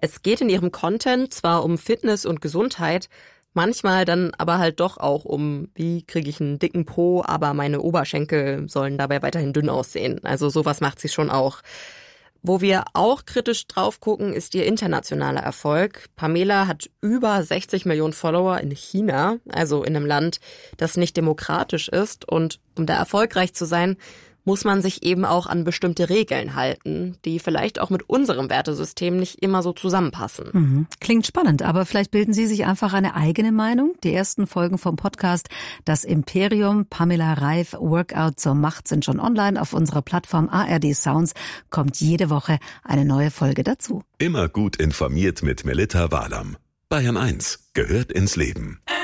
Es geht in ihrem Content zwar um Fitness und Gesundheit, manchmal dann aber halt doch auch um, wie kriege ich einen dicken Po, aber meine Oberschenkel sollen dabei weiterhin dünn aussehen. Also sowas macht sie schon auch. Wo wir auch kritisch drauf gucken, ist ihr internationaler Erfolg. Pamela hat über 60 Millionen Follower in China, also in einem Land, das nicht demokratisch ist. Und um da erfolgreich zu sein, muss man sich eben auch an bestimmte Regeln halten, die vielleicht auch mit unserem Wertesystem nicht immer so zusammenpassen. Klingt spannend, aber vielleicht bilden Sie sich einfach eine eigene Meinung. Die ersten Folgen vom Podcast Das Imperium, Pamela Reif, Workout zur Macht sind schon online. Auf unserer Plattform ARD Sounds kommt jede Woche eine neue Folge dazu. Immer gut informiert mit Melitta Walam. Bayern 1 gehört ins Leben.